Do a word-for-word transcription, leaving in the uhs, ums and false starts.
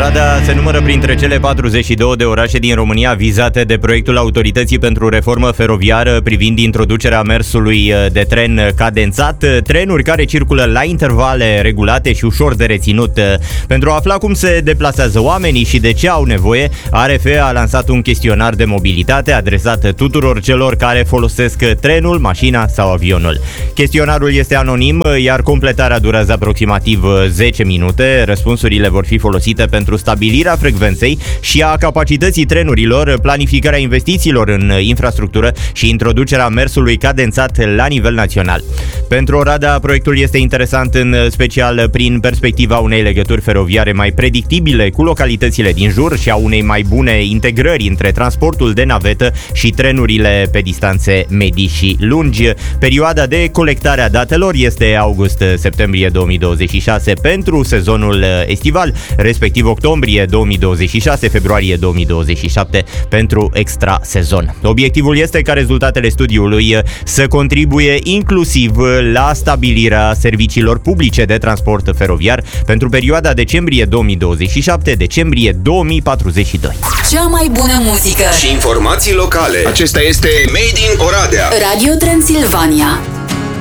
Oradea se numără printre cele patruzeci și două de orașe din România vizate de proiectul Autorității pentru Reformă Feroviară privind introducerea mersului de tren cadențat, trenuri care circulă la intervale regulate și ușor de reținut. Pentru a afla cum se deplasează oamenii și de ce au nevoie, A R F a lansat un chestionar de mobilitate adresat tuturor celor care folosesc trenul, mașina sau avionul. Chestionarul este anonim, iar completarea durează aproximativ zece minute. Răspunsurile vor fi folosite pentru stabilirea frecvenței și a capacității trenurilor, planificarea investițiilor în infrastructură și introducerea mersului cadențat la nivel național. Pentru Oradea, proiectul este interesant în special prin perspectiva unei legături feroviare mai predictibile cu localitățile din jur și a unei mai bune integrări între transportul de navetă și trenurile pe distanțe medii și lungi. Perioada de colectare a datelor este august-septembrie două mii douăzeci și șase pentru sezonul estival, respectiv octombrie două mii douăzeci și șase, februarie două mii douăzeci și șapte pentru extra sezon. Obiectivul este ca rezultatele studiului să contribuie inclusiv la stabilirea serviciilor publice de transport feroviar pentru perioada decembrie două mii douăzeci și șapte-decembrie două mii patruzeci și doi. Cea mai bună muzică și informații locale. Acesta este Made in Oradea. Radio Transilvania.